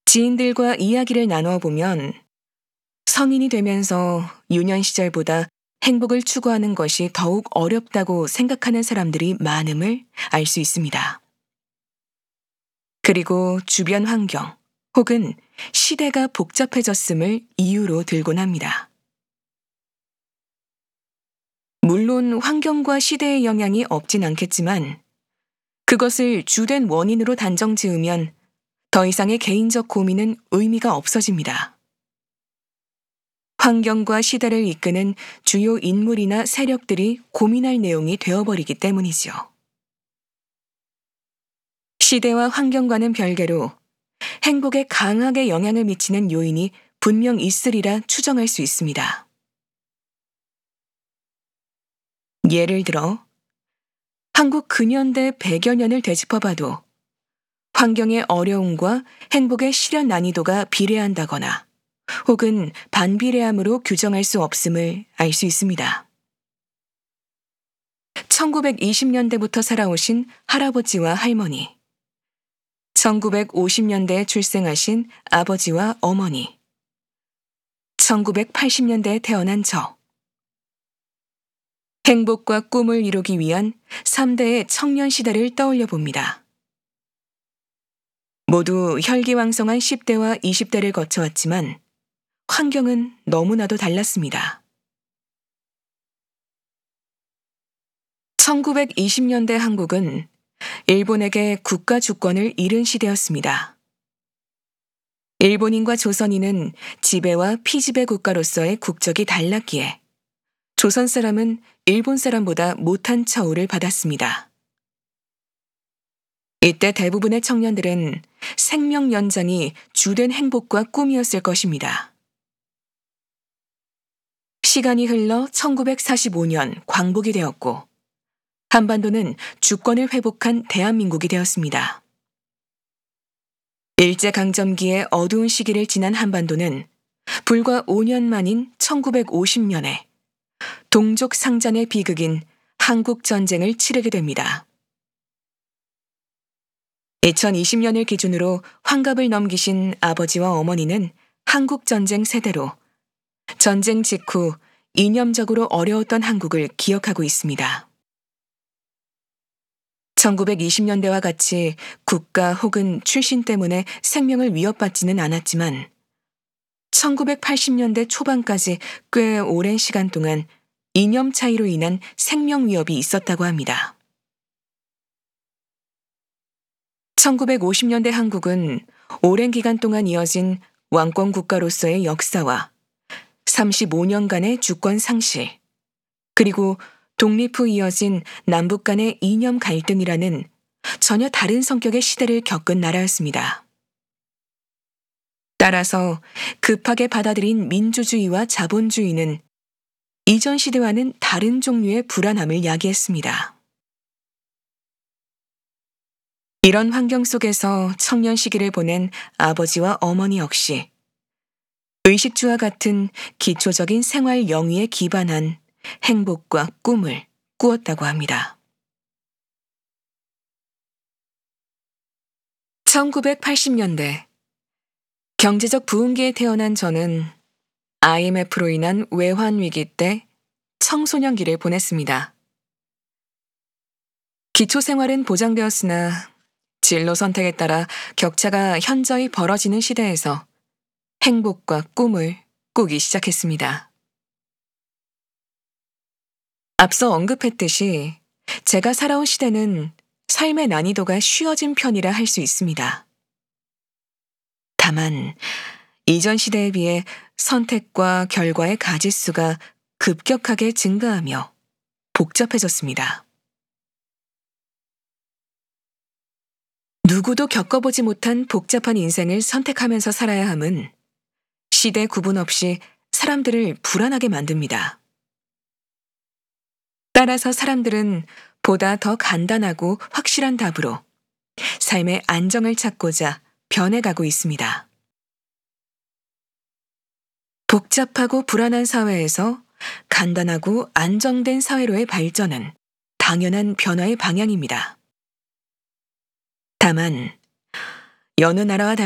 지인들과 이야기를 나누어 보면 성인이 되면서 유년 시절보다 행복을 추구하는 것이 더욱 어렵다고 생각하는 사람들이 많음을 알 수 있습니다. 그리고 주변 환경 혹은 시대가 복잡해졌음을 이유로 들곤 합니다. 물론 환경과 시대의 영향이 없진 않겠지만 그것을 주된 원인으로 단정 지으면 더 이상의 개인적 고민은 의미가 없어집니다. 환경과 시대를 이끄는 주요 인물이나 세력들이 고민할 내용이 되어버리기 때문이죠. 시대와 환경과는 별개로 행복에 강하게 영향을 미치는 요인이 분명 있으리라 추정할 수 있습니다. 예를 들어 한국 근현대 100여 년을 되짚어봐도 환경의 어려움과 행복의 실현 난이도가 비례한다거나 혹은 반비례함으로 규정할 수 없음을 알 수 있습니다. 1920년대부터 살아오신 할아버지와 할머니, 1950년대에 출생하신 아버지와 어머니, 1980년대에 태어난 저, 행복과 꿈을 이루기 위한 3대의 청년 시대를 떠올려 봅니다. 모두 혈기왕성한 10대와 20대를 거쳐왔지만 환경은 너무나도 달랐습니다. 1920년대 한국은 일본에게 국가 주권을 잃은 시대였습니다. 일본인과 조선인은 지배와 피지배 국가로서의 국적이 달랐기에 조선 사람은 일본 사람보다 못한 처우를 받았습니다. 이때 대부분의 청년들은 생명 연장이 주된 행복과 꿈이었을 것입니다. 시간이 흘러 1945년 광복이 되었고 한반도는 주권을 회복한 대한민국이 되었습니다. 일제강점기의 어두운 시기를 지난 한반도는 불과 5년 만인 1950년에 동족 상잔의 비극인 한국전쟁을 치르게 됩니다. 2020년을 기준으로 환갑을 넘기신 아버지와 어머니는 한국전쟁 세대로 전쟁 직후 이념적으로 어려웠던 한국을 기억하고 있습니다. 1920년대와 같이 국가 혹은 출신 때문에 생명을 위협받지는 않았지만 1980년대 초반까지 꽤 오랜 시간 동안 이념 차이로 인한 생명 위협이 있었다고 합니다. 1950년대 한국은 오랜 기간 동안 이어진 왕권 국가로서의 역사와 35년간의 주권 상실, 그리고 독립 후 이어진 남북 간의 이념 갈등이라는 전혀 다른 성격의 시대를 겪은 나라였습니다. 따라서 급하게 받아들인 민주주의와 자본주의는 이전 시대와는 다른 종류의 불안함을 야기했습니다. 이런 환경 속에서 청년 시기를 보낸 아버지와 어머니 역시 의식주와 같은 기초적인 생활 영위에 기반한 행복과 꿈을 꾸었다고 합니다. 1980년대 경제적 부흥기에 태어난 저는 IMF로 인한 외환 위기 때 청소년기를 보냈습니다. 기초생활은 보장되었으나 진로 선택에 따라 격차가 현저히 벌어지는 시대에서 행복과 꿈을 꾸기 시작했습니다. 앞서 언급했듯이 제가 살아온 시대는 삶의 난이도가 쉬워진 편이라 할 수 있습니다. 다만 이전 시대에 비해 선택과 결과의 가짓수가 급격하게 증가하며 복잡해졌습니다. 누구도 겪어보지 못한 복잡한 인생을 선택하면서 살아야 함은 시대 구분 없이 사람들을 불안하게 만듭니다. 따라서 사람들은 보다 더 간단하고 확실한 답으로 삶의 안정을 찾고자 변해가고 있습니다. 복잡하고 불안한 사회에서 간단하고 안정된 사회로의 발전은 당연한 변화의 방향입니다. 다만 여느 나라와 달리